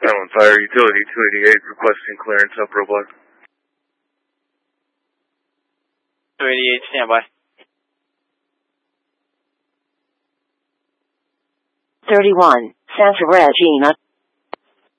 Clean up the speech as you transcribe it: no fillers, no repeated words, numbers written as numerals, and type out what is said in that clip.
911 Fire, Utility 288, requesting clearance up roadblock. 288, standby. 31, Santa Regina.